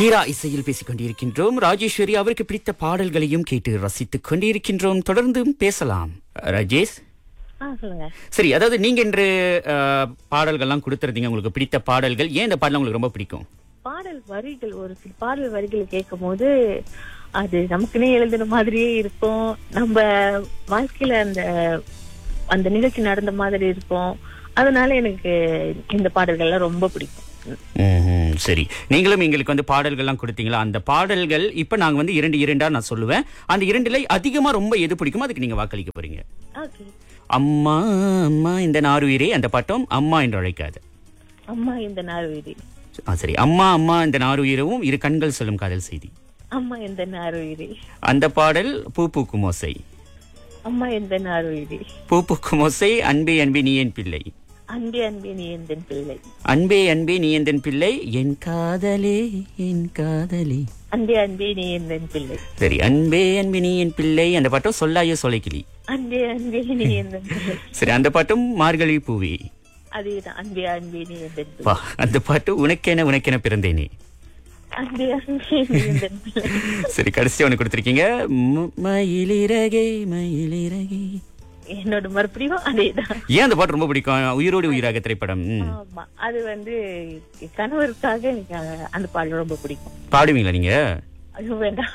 ஹீரா இசையில் பேசிக் கொண்டிருக்கின்றோம். ராஜேஸ்வரி அவருக்கு பிடித்த பாடல்களையும் கேட்டு ரசித்துக் கொண்டிருக்கின்றோம். தொடர்ந்தும் பேசலாம். ராஜேஷ், சொல்லுங்க. சரி, அதாவது நீங்க இன்று பாடல்கள்லாம் கொடுத்திருந்தீங்க. உங்களுக்கு பிடித்த பாடல்கள், ஏன் இந்த பாடல் உங்களுக்கு ரொம்ப பிடிக்கும்? பாடல் வரிகள், ஒரு சில பாடல் வரிகள் கேட்கும் போது அது நமக்குன்னே எழுதுன மாதிரியே இருக்கும். நம்ம வாழ்க்கையில அந்த நிகழ்ச்சி நடந்த மாதிரி இருக்கும். அதனால எனக்கு இந்த பாடல்கள்லாம் ரொம்ப பிடிக்கும். சரி, நீங்களும் எங்களுக்கு வந்து பாடல்கள்லாம் கொடுத்தீங்களா? அந்த பாடல்கள் இப்ப நாங்க வந்து இரண்டா நான் சொல்லுவேன். அந்த இரண்டுல அதிகமா ரொம்ப எது பிடிக்குமோ அதுக்கு நீங்க வாக்களிக்க போறீங்க. ஓகே. அம்மா அம்மா இந்த நாருயிரே, அந்த பாட்டும் அம்மா என்று அழைக்காது. அம்மா இந்த நாருயிரே. சரி, அம்மா அம்மா இந்த நாருயிரவும் இரு கண்கள் சொல்லும் காதல் செய்தி. அம்மா இந்த நாருயிரே. அந்த பாடல் பூ பூக்கும் ஓசை. அம்மா இந்த நாருயிரே. பூ பூக்கும் ஓசை. அன்பே அன்பே நீ என் பிள்ளை. அன்பே அன்பே நீ எந்தன் பிள்ளை. அன்பே அன்பே நீ எந்தன் பிள்ளை. என் காதலே என் காதலே. அன்பே அன்பே நீ எந்தன் பிள்ளை. சரி, அன்பே அன்பே நீ என் பிள்ளை அந்த பாட்டும் சொல்லாயோ சொலைக்கிளி. அன்பே அன்பே நீ எந்தன் பிள்ளை. சரி, அந்த பாட்டும் மார்கழி பூவே. அதேதான், அன்பே அன்பே நீ எந்தன் பிள்ளை. வா, அந்த பாட்டு உனக்கென பிறந்தேனே. அன்பே அன்பே நீ எந்தன் பிள்ளை. சரி, கடைசியா ஒண்ணு கொடுத்திருக்கீங்க. மயிலிறகே மயிலிறகே. என்னோட மறுபடியும் அதேதான். ஏன் அந்த பாட்டு ரொம்ப பிடிக்கும்? உயிரோடு உயிராக திரைப்படம். ஆமா, அது கணவருக்காக எனக்கு அந்த பாடல் ரொம்ப பிடிக்கும். பாடுவீங்களா நீங்க? ஐயோ, வேண்டாம்.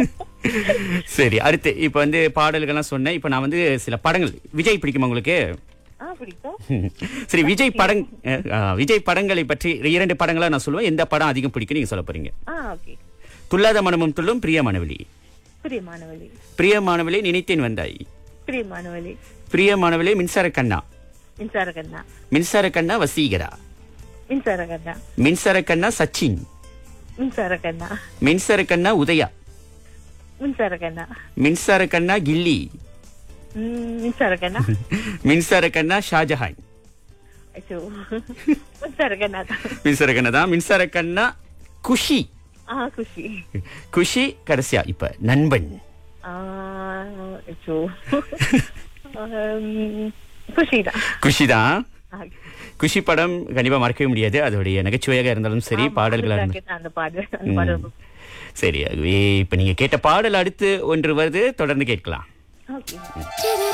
சரி, அடுத்து இப்ப வந்து பாடல்கள்லாம் சொன்னேன். இப்ப நான் வந்து சில படங்கள், விஜய் பிடிக்குமா உங்களுக்கு? பிடிக்கும். சரி, விஜய் படங்களை பற்றி 2 படங்களா நான் சொல்லுவேன். எந்த படம் அதிகம் பிடிக்கும் நீங்க சொல்ல போறீங்க. ஓகே. துல்லாத மனமும் துள்ளும், பிரியமானவளி. பிரியமானவளி. பிரியமானவளி, நினைத்தேன் வந்தாய். பிரியமானவளி. பிரியமானவளி, மின்சார கண்ணா. மின்சார கண்ணா. மின்சார கண்ணா வசீகரா. மின்சார கண்ணா. மின்சார கண்ணா சச்சின். மின்சார கண்ணா. மின்சார கண்ணா உதயா. மின்சார கண்ணா. மின்சார கண்ணா கில்லி. மின்சார கண்ணா. மின்சார கண்ணா ஷாஜஹான். ஐயோ, மின்சார கண்ணா தான். மின்சார கண்ணா தான். மின்சார கண்ணா குஷி. குஷி. குஷி. கடைசியா இப்ப நண்பன். குஷிதான். குஷி படம் கண்டிப்பா மறக்கவே முடியாது. அதோடைய நகைச்சுவையாக இருந்தாலும் சரி, பாடல்களா இருந்தாலும் சரி. இப்ப நீங்க கேட்ட பாடல் அடுத்து ஒன்று வருது, தொடர்ந்து கேட்கலாம்.